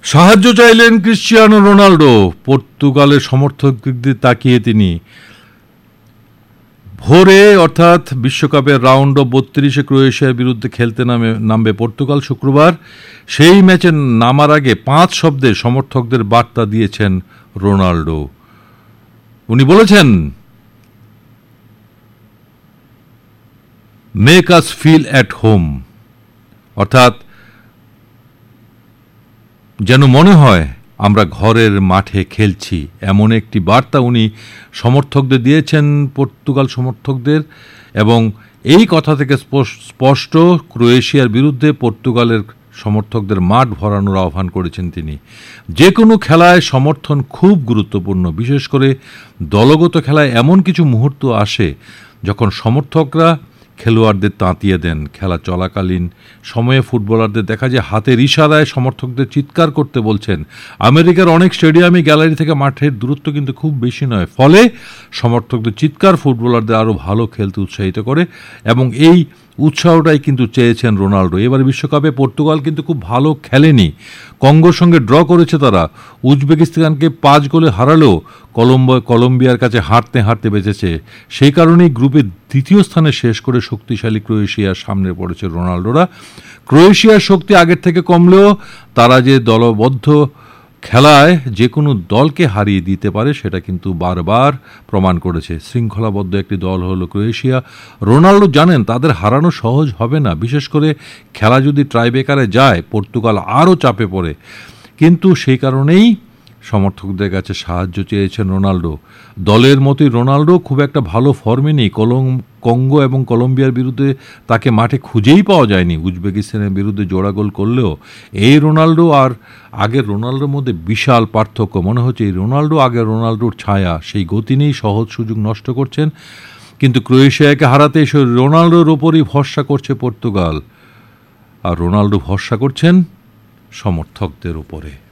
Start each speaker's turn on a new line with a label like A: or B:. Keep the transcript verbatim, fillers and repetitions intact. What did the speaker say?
A: সাহায্য চাইলেন Cristiano Ronaldo. পর্তুগালের সমর্থকদের তাকিয়ে তিনি ভোরে অর্থাৎ বিশ্বকাপের রাউন্ড অফ বত্রিশে ক্রোয়েশিয়ার বিরুদ্ধে খেলতে নামে নামবে পর্তুগাল শুক্রবার। সেই ম্যাচে নামার আগে পাঁচ শব্দে সমর্থকদের বার্তা দিয়েছেন রোনাল্ডো। উনি বলেছেন, make us feel at home, অর্থাৎ যেন মনে হয় আমরা ঘরের মাঠে খেলছি, এমন একটি বার্তা উনি সমর্থকদের দিয়েছেন, পর্তুগাল সমর্থকদের। এবং এই কথা থেকে স্পষ্ট ক্রোয়েশিয়ার বিরুদ্ধে পর্তুগালের সমর্থকদের মাঠ ভরানোর আহ্বান করেছেন তিনি। যে কোনো খেলায় সমর্থন খুব গুরুত্বপূর্ণ, বিশেষ করে দলগত খেলায় এমন কিছু মুহূর্ত আসে যখন সমর্থকরা খেলোয়াড়দের তাঁতিয়ে দেন। খেলা চলাকালীন সময়ে ফুটবলারদের দেখা যায় হাতের ইশারায় সমর্থকদের চিৎকার করতে বলছেন। আমেরিকার অনেক স্টেডিয়ামে গ্যালারি থেকে মাঠের দূরত্ব কিন্তু খুব বেশি নয়, ফলে সমর্থকদের চিৎকার ফুটবলারদের আরও ভালো খেলতে উৎসাহিত করে এবং এই উৎসাহটাই কিন্তু চেয়েছেন রোনাল্ডো। এবার বিশ্বকাপে পর্তুগাল কিন্তু খুব ভালো খেলেনি, কঙ্গোর সঙ্গে ড্র করেছে তারা, উজবেকিস্তানকে পাঁচ গোলে হারালেও কলম্বো কলম্বিয়ার কাছে হারতে হারতে বেঁচেছে। সেই কারণেই গ্রুপে দ্বিতীয় স্থানে শেষ করে শক্তিশালী ক্রোয়েশিয়ার সামনে পড়েছে রোনাল্ডোরা। ক্রোয়েশিয়ার শক্তি আগের থেকে কমলেও তারা যে দলবদ্ধ খেলায় যে কোনো দলকে হারিয়ে দিতে পারে সেটা কিন্তু বারবার প্রমাণ করেছে। শৃঙ্খলাবদ্ধ একটি দল হলো ক্রোয়েশিয়া। রোনাল্ডো জানেন তাদের হারানো সহজ হবে না, বিশেষ করে খেলা যদি ট্রাইবেকারে যায় পর্তুগাল আরও চাপে পড়ে। কিন্তু সেই কারণেই সমর্থকদের কাছে সাহায্য চেয়েছেন রোনাল্ডো। দলের মতোই রোনাল্ডো খুব একটা ভালো ফর্মে নেই। কলম কঙ্গো এবং কলম্বিয়ার বিরুদ্ধে তাকে মাঠে খুঁজেই পাওয়া যায়নি। উজবেকিস্তানের বিরুদ্ধে জোড়া গোল করলেও এই রোনাল্ডো আর আগের রোনাল্ডোর মধ্যে বিশাল পার্থক্য। মনে হচ্ছে এই রোনাল্ডো আগের রোনাল্ডোর ছায়া, সেই গতি নেই, সহজ সুযোগ নষ্ট করছেন। কিন্তু ক্রোয়েশিয়াকে হারাতে এসে রোনাল্ডোর ওপরই ভরসা করছে পর্তুগাল, আর রোনাল্ডো ভরসা করছেন সমর্থকদের উপরে।